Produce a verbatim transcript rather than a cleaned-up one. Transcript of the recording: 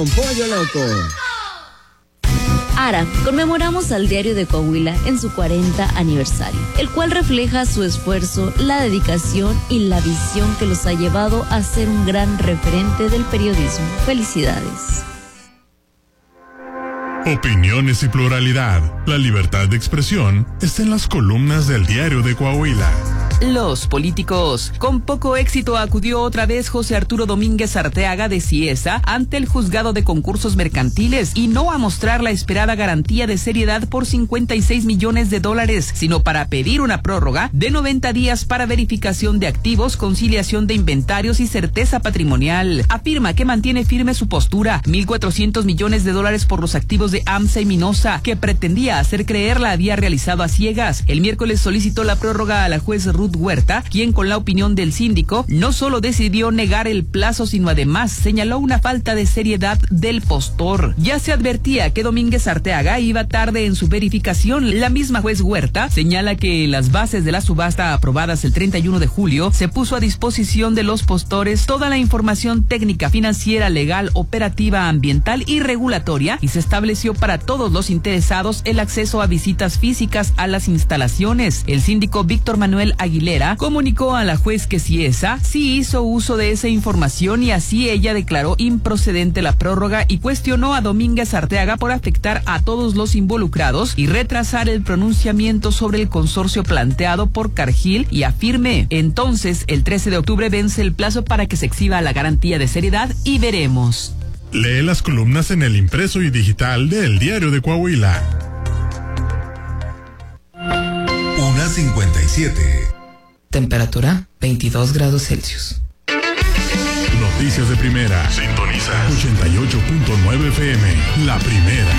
Un pollo loco. Ara, conmemoramos al Diario de Coahuila en su cuarenta aniversario, el cual refleja su esfuerzo, la dedicación y la visión que los ha llevado a ser un gran referente del periodismo. Felicidades. Opiniones y pluralidad. La libertad de expresión está en las columnas del Diario de Coahuila. Los políticos. Con poco éxito acudió otra vez José Arturo Domínguez Arteaga de Cieza ante el juzgado de concursos mercantiles y no a mostrar la esperada garantía de seriedad por cincuenta y seis millones de dólares, sino para pedir una prórroga de noventa días para verificación de activos, conciliación de inventarios y certeza patrimonial. Afirma que mantiene firme su postura. mil cuatrocientos millones de dólares por los activos de AMSA y Minosa, que pretendía hacer creer la había realizado a ciegas. El miércoles solicitó la prórroga a la juez Ruth Huerta, quien con la opinión del síndico no solo decidió negar el plazo, sino además señaló una falta de seriedad del postor. Ya se advertía que Domínguez Arteaga iba tarde en su verificación. La misma juez Huerta señala que en las bases de la subasta aprobadas el treinta y uno de julio se puso a disposición de los postores toda la información técnica, financiera, legal, operativa, ambiental y regulatoria, y se estableció para todos los interesados el acceso a visitas físicas a las instalaciones. El síndico Víctor Manuel Aguilera comunicó a la juez que Cieza sí hizo uso de esa información y así ella declaró improcedente la prórroga y cuestionó a Domínguez Arteaga por afectar a todos los involucrados y retrasar el pronunciamiento sobre el consorcio planteado por Cargill, y afirme: entonces el trece de octubre vence el plazo para que se exhiba la garantía de seriedad y veremos. Lee las columnas en el impreso y digital del Diario de Coahuila. Una cincuenta y siete. Temperatura veintidós grados Celsius. Noticias de primera. Sintoniza ochenta y ocho punto nueve F M. La Primera.